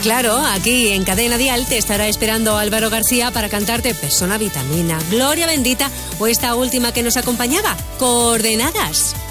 Claro, aquí en Cadena Dial te estará esperando Álvaro García para cantarte Persona Vitamina, Gloria Bendita o esta última que nos acompañaba, Coordenadas.